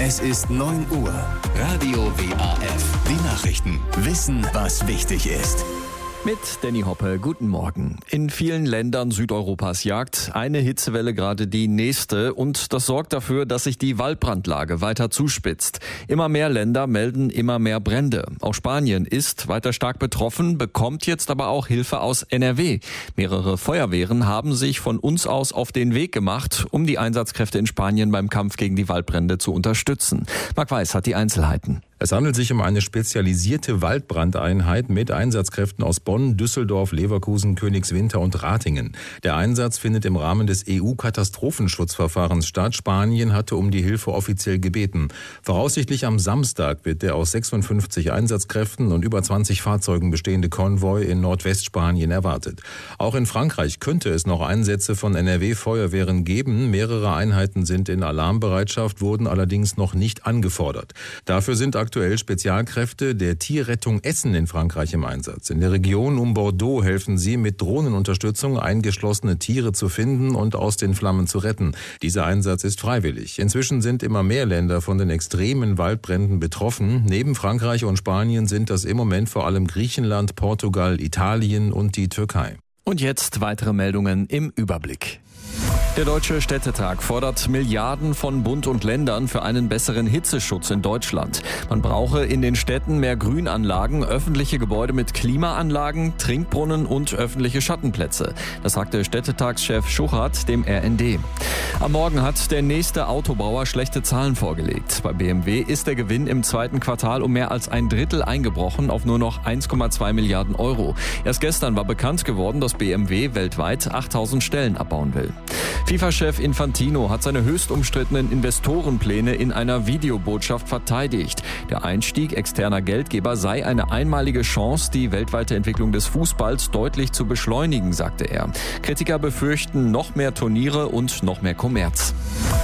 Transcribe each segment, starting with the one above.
Es ist 9 Uhr. Radio WAF. Die Nachrichten. Wissen, was wichtig ist. Mit Danny Hoppe, guten Morgen. In vielen Ländern Südeuropas jagt eine Hitzewelle gerade die nächste und das sorgt dafür, dass sich die Waldbrandlage weiter zuspitzt. Immer mehr Länder melden immer mehr Brände. Auch Spanien ist weiter stark betroffen, bekommt jetzt aber auch Hilfe aus NRW. Mehrere Feuerwehren haben sich von uns aus auf den Weg gemacht, um die Einsatzkräfte in Spanien beim Kampf gegen die Waldbrände zu unterstützen. Marc Weiß hat die Einzelheiten. Es handelt sich um eine spezialisierte Waldbrandeinheit mit Einsatzkräften aus Bonn, Düsseldorf, Leverkusen, Königswinter und Ratingen. Der Einsatz findet im Rahmen des EU-Katastrophenschutzverfahrens statt. Spanien hatte um die Hilfe offiziell gebeten. Voraussichtlich am Samstag wird der aus 56 Einsatzkräften und über 20 Fahrzeugen bestehende Konvoi in Nordwestspanien erwartet. Auch in Frankreich könnte es noch Einsätze von NRW-Feuerwehren geben. Mehrere Einheiten sind in Alarmbereitschaft, wurden allerdings noch nicht angefordert. Dafür sind aktuell Spezialkräfte der Tierrettung Essen in Frankreich im Einsatz. In der Region um Bordeaux helfen sie mit Drohnenunterstützung, eingeschlossene Tiere zu finden und aus den Flammen zu retten. Dieser Einsatz ist freiwillig. Inzwischen sind immer mehr Länder von den extremen Waldbränden betroffen. Neben Frankreich und Spanien sind das im Moment vor allem Griechenland, Portugal, Italien und die Türkei. Und jetzt weitere Meldungen im Überblick. Der Deutsche Städtetag fordert Milliarden von Bund und Ländern für einen besseren Hitzeschutz in Deutschland. Man brauche in den Städten mehr Grünanlagen, öffentliche Gebäude mit Klimaanlagen, Trinkbrunnen und öffentliche Schattenplätze. Das sagte Städtetagschef Schuchart dem RND. Am Morgen hat der nächste Autobauer schlechte Zahlen vorgelegt. Bei BMW ist der Gewinn im zweiten Quartal um mehr als ein Drittel eingebrochen auf nur noch 1,2 Milliarden Euro. Erst gestern war bekannt geworden, dass BMW weltweit 8000 Stellen abbauen will. FIFA-Chef Infantino hat seine höchst umstrittenen Investorenpläne in einer Videobotschaft verteidigt. Der Einstieg externer Geldgeber sei eine einmalige Chance, die weltweite Entwicklung des Fußballs deutlich zu beschleunigen, sagte er. Kritiker befürchten noch mehr Turniere und noch mehr Kommerz.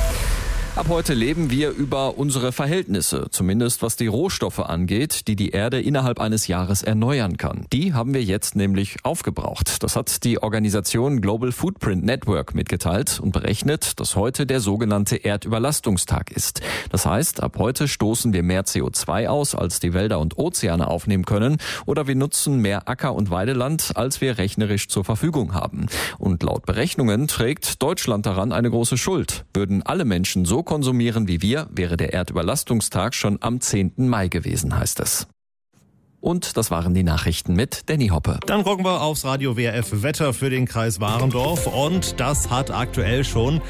Ab heute leben wir über unsere Verhältnisse, zumindest was die Rohstoffe angeht, die die Erde innerhalb eines Jahres erneuern kann. Die haben wir jetzt nämlich aufgebraucht. Das hat die Organisation Global Footprint Network mitgeteilt und berechnet, dass heute der sogenannte Erdüberlastungstag ist. Das heißt, ab heute stoßen wir mehr CO2 aus, als die Wälder und Ozeane aufnehmen können, oder wir nutzen mehr Acker- und Weideland, als wir rechnerisch zur Verfügung haben. Und laut Berechnungen trägt Deutschland daran eine große Schuld. Würden alle Menschen so konsumieren wie wir, wäre der Erdüberlastungstag schon am 10. Mai gewesen, heißt es. Und das waren die Nachrichten mit Danny Hoppe. Dann gucken wir aufs Radio WRF Wetter für den Kreis Warendorf und das hat aktuell schon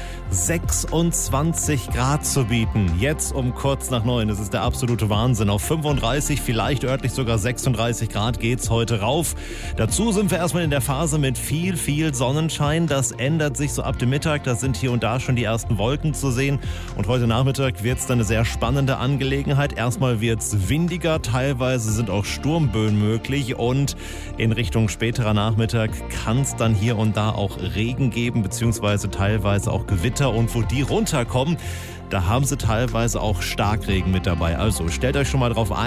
26 Grad zu bieten. Jetzt um kurz nach 9, das ist der absolute Wahnsinn. Auf 35, vielleicht örtlich sogar 36 Grad geht's heute rauf. Dazu sind wir erstmal in der Phase mit viel Sonnenschein. Das ändert sich so ab dem Mittag, da sind hier und da schon die ersten Wolken zu sehen. Und heute Nachmittag wird's dann eine sehr spannende Angelegenheit. Erstmal wird's windiger, teilweise sind auch Sturmböen möglich und in Richtung späterer Nachmittag kann es dann hier und da auch Regen geben, beziehungsweise teilweise auch Gewitter und wo die runterkommen, da haben sie teilweise auch Starkregen mit dabei. Also stellt euch schon mal drauf ein.